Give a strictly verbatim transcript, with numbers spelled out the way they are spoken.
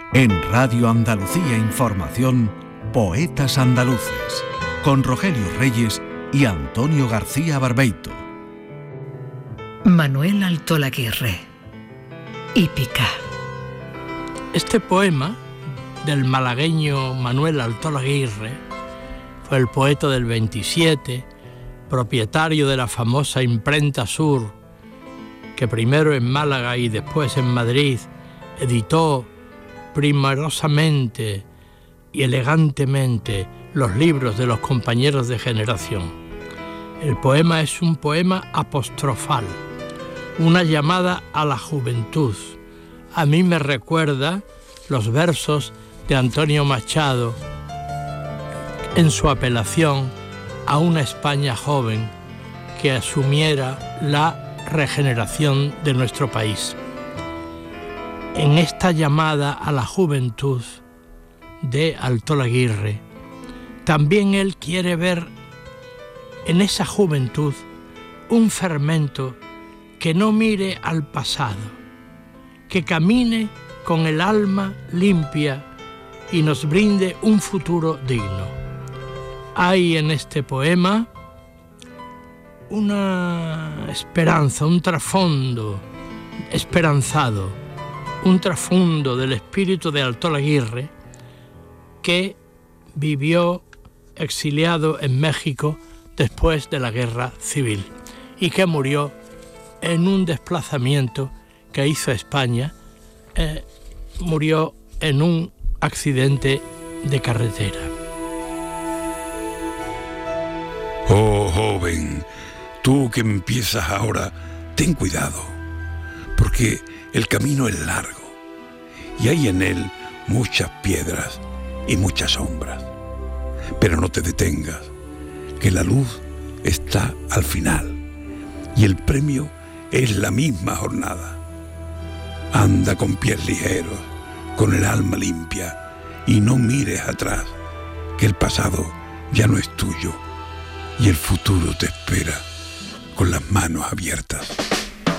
En Radio Andalucía Información, Poetas Andaluces, con Rogelio Reyes y Antonio García Barbeito. Manuel Altolaguirre, Hípica. Este poema del malagueño Manuel Altolaguirre fue el poeta del veintisiete, propietario de la famosa Imprenta Sur, que primero en Málaga y después en Madrid editó primorosamente y elegantemente los libros de los compañeros de generación. El poema es un poema apostrofal, una llamada a la juventud. A mí me recuerda los versos de Antonio Machado en su apelación a una España joven que asumiera la regeneración de nuestro país. En esta llamada a la juventud de Altolaguirre, también él quiere ver en esa juventud un fermento que no mire al pasado, que camine con el alma limpia y nos brinde un futuro digno. Hay en este poema una esperanza, un trasfondo esperanzado, un trasfondo del espíritu de Altolaguirre, que vivió exiliado en México después de la Guerra Civil y que murió en un desplazamiento que hizo España. Eh, murió en un accidente de carretera. Oh, joven, tú que empiezas ahora, ten cuidado, porque el camino es largo y hay en él muchas piedras y muchas sombras. Pero no te detengas, que la luz está al final y el premio es la misma jornada. Anda con pies ligeros, con el alma limpia y no mires atrás, que el pasado ya no es tuyo y el futuro te espera con las manos abiertas.